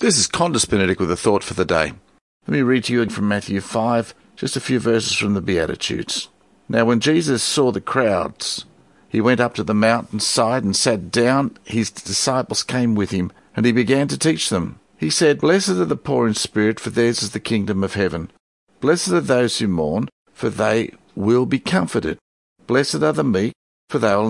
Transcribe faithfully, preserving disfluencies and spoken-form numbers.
This is Qantas Benedict with a thought for the day. Let me read to you from Matthew five, just a few verses from the Beatitudes. Now when Jesus saw the crowds, he went up to the mountainside and sat down. His disciples came with him, and he began to teach them. He said, Blessed are the poor in spirit, for theirs is the kingdom of heaven. Blessed are those who mourn, for they will be comforted. Blessed are the meek, for they will